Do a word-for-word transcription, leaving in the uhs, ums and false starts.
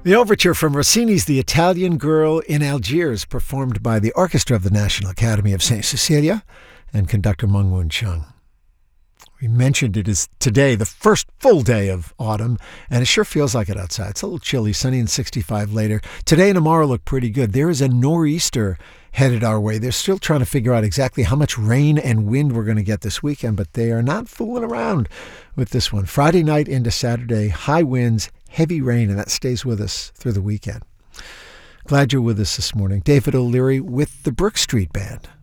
The overture from Rossini's The Italian Girl in Algiers, performed by the Orchestra of the National Academy of Saint Cecilia and conductor Meng Woon Chung. We mentioned it is today the first full day of autumn, and it sure feels like it outside. It's a little chilly, sunny and sixty-five later. Today and tomorrow look pretty good. There is a nor'easter headed our way. They're still trying to figure out exactly how much rain and wind we're going to get this weekend, but they are not fooling around with this one. Friday night into Saturday, high winds, heavy rain, and that stays with us through the weekend. Glad you're with us this morning. David O'Leary with the Brook Street Band.